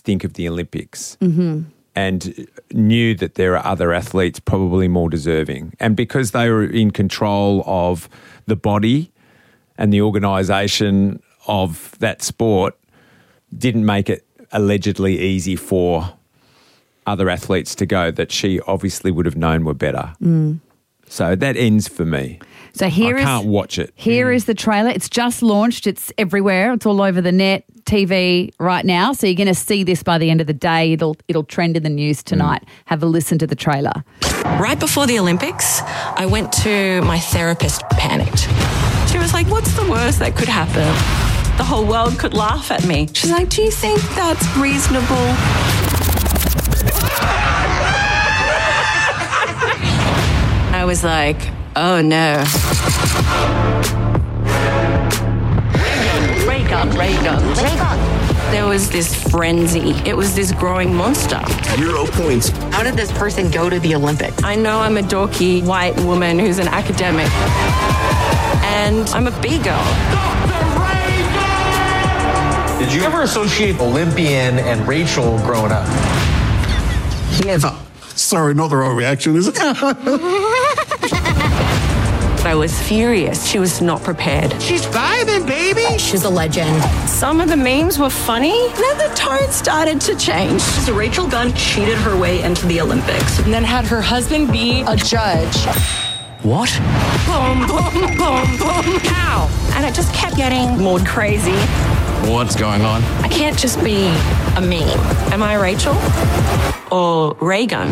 think of the Olympics and knew that there are other athletes probably more deserving. And because they were in control of the body and the organisation of that sport, didn't make it allegedly easy for other athletes to go that she obviously would have known were better. So that ends for me. So I can't watch it. Here is the trailer. It's just launched. It's everywhere. It's all over the net, TV right now. So you're going to see this by the end of the day. It'll trend in the news tonight. Have a listen to the trailer. Right before the Olympics, I went to my therapist, panicked. She was like, what's the worst that could happen? The whole world could laugh at me. She's like, do you think that's reasonable? I was like, oh no. Ray gun. There was this frenzy. It was this growing monster. 0 points. How did this person go to the Olympics? I know I'm a dorky white woman who's an academic. And I'm a B-girl. Did you ever associate Olympian and Rachel growing up? Never. Sorry, not the right reaction, is it? I was furious. She was not prepared. She's vibing, baby. She's a legend. Some of the memes were funny. Then the tone started to change. So Rachel Gunn cheated her way into the Olympics and then had her husband be a judge. What? Boom, boom, boom, boom, pow. And it just kept getting more crazy. What's going on? I can't just be a meme. Am I Rachel? Or Reagan?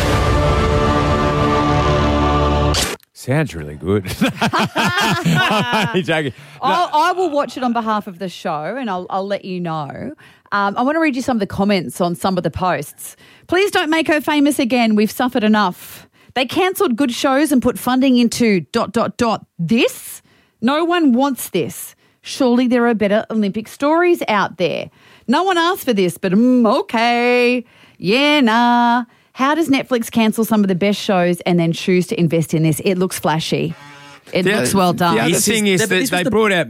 Sounds really good. I'm joking. I will watch it on behalf of the show and I'll let you know. I want to read you some of the comments on some of the posts. Please don't make her famous again. We've suffered enough. They cancelled good shows and put funding into ... This? No one wants this. Surely there are better Olympic stories out there. No one asked for this, but okay. Yeah, nah. How does Netflix cancel some of the best shows and then choose to invest in this? It looks flashy. It looks well done. The other thing is that they brought out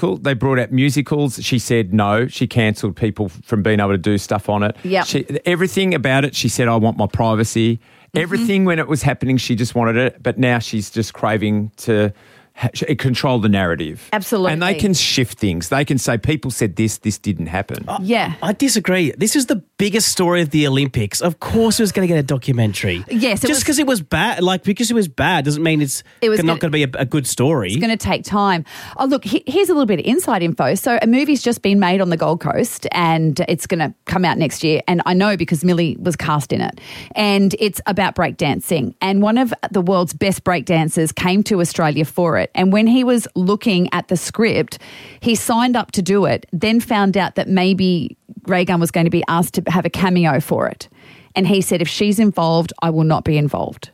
musicals. She said no. She cancelled people from being able to do stuff on it. Yep. Everything about it, she said, I want my privacy. Everything when it was happening, she just wanted it. But now she's just craving to control the narrative. Absolutely. And they can shift things. They can say, people said this didn't happen. Yeah. I disagree. This is the biggest story of the Olympics. Of course it was going to get a documentary. Yes. Just because it was bad, because it was bad doesn't mean it's not going to be a good story. It's going to take time. Oh, look, here's a little bit of inside info. So a movie's just been made on the Gold Coast and it's going to come out next year. And I know because Millie was cast in it. And it's about breakdancing. And one of the world's best breakdancers came to Australia for it. And when he was looking at the script, he signed up to do it, then found out that maybe Reagan was going to be asked to have a cameo for it. And he said, if she's involved, I will not be involved.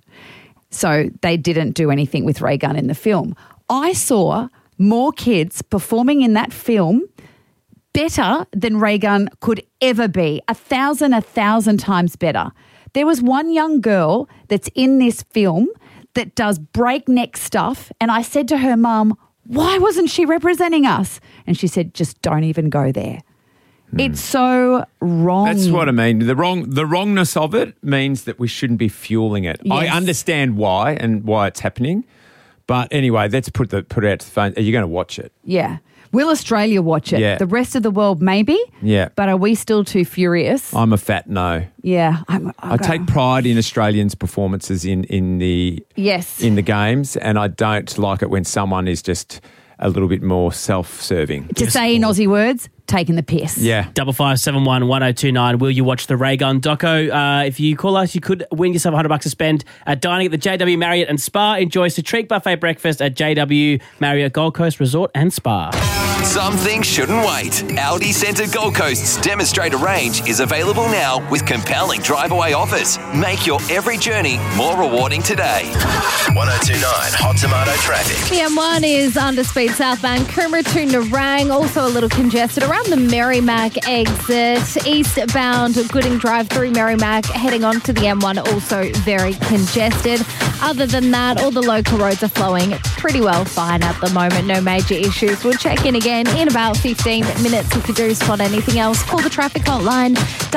So they didn't do anything with Reagan in the film. I saw more kids performing in that film better than Reagan could ever be. 1,000 times better. There was one young girl that's in this film that does breakneck stuff. And I said to her mum, why wasn't she representing us? And she said, just don't even go there. It's so wrong. That's what I mean. The wrongness of it means that we shouldn't be fueling it. Yes. I understand why and why it's happening. But anyway, let's put it out to the phone. Are you going to watch it? Yeah. Will Australia watch it? Yeah. The rest of the world maybe? Yeah. But are we still too furious? I'm a fat no. Yeah. I take pride in Australians' performances in the games, and I don't like it when someone is just a little bit more self-serving. To say in Aussie words, taking the piss. Yeah. 5571 1029. Will you watch the Reagan doco? If you call us, you could win yourself $100 to spend dining at the JW Marriott and Spa. Enjoy Citrique buffet breakfast at JW Marriott Gold Coast Resort and Spa. Some things shouldn't wait. Aldi Centre Gold Coast's demonstrator range is available now with compelling drive-away offers. Make your every journey more rewarding today. 1029 Hot Tomato traffic. The M1 is under speed southbound Coomera to Nerang, also a little congested around the Merrimack exit. Eastbound Gooding Drive through Merrimack, heading on to the M1, also very congested. Other than that, all the local roads are flowing pretty well fine at the moment. No major issues. We'll check in again in about 15 minutes. If you do spot anything else, call the traffic hotline.